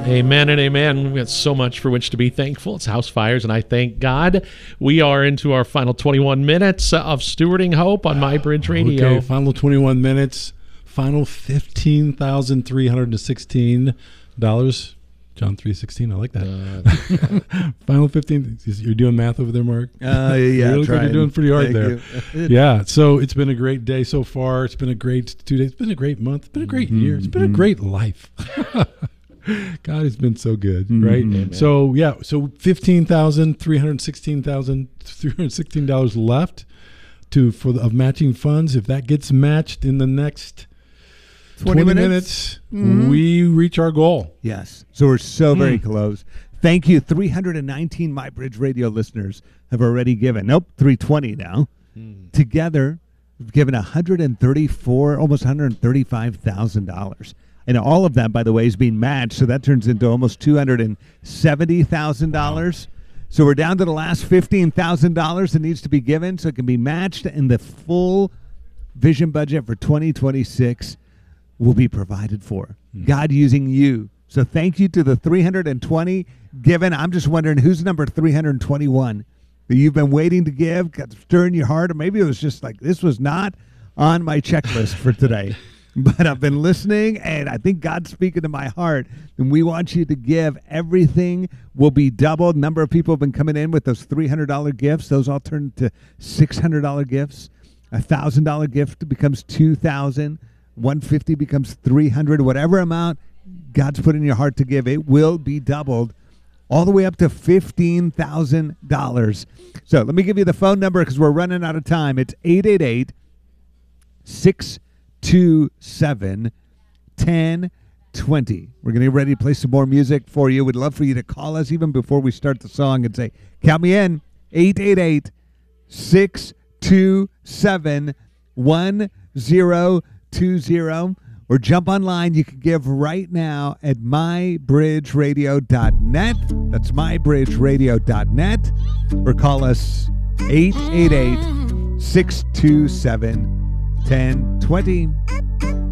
Amen and amen. We've got so much for which to be thankful. It's House Fires, and I thank God. We are into our final 21 minutes of Stewarding Hope on MyBridge Radio. Okay, final 21 minutes. Final $15,316. John 3:16. I like that. Final 15. You're doing math over there, Mark? Yeah, you look like you're doing pretty hard there. You. Yeah. So it's been a great day so far. It's been a great 2 days. It's been a great month. It's been a great year. It's been a great life. God has been so good, right? Amen. So yeah. So $15,316 left of matching funds. If that gets matched in the next 20 minutes, we reach our goal. Yes. So we're so very close. Thank you. 319 MyBridge Radio listeners have already given. Nope, 320 now. Together, we've given almost $135,000. And all of that, by the way, is being matched. So that turns into almost $270,000. So we're down to the last $15,000 that needs to be given so it can be matched, and the full vision budget for 2026 will be provided for. God using you. So thank you to the 320 given. I'm just wondering who's number 321 that you've been waiting to give, got stirring your heart, or maybe it was just like, this was not on my checklist for today. But I've been listening, and I think God's speaking to my heart, and we want you to give. Everything will be doubled. Number of people have been coming in with those $300 gifts. Those all turn to $600 gifts. $1,000 gift becomes $2,000. $150 becomes $300. Whatever amount God's put in your heart to give, it will be doubled all the way up to $15,000. So let me give you the phone number because we're running out of time. It's 888-627-1020. We're going to get ready to play some more music for you. We'd love for you to call us even before we start the song and say, count me in, 888-627-1020. Or jump online. You can give right now at mybridgeradio.net. That's mybridgeradio.net. Or call us 888-627-1020.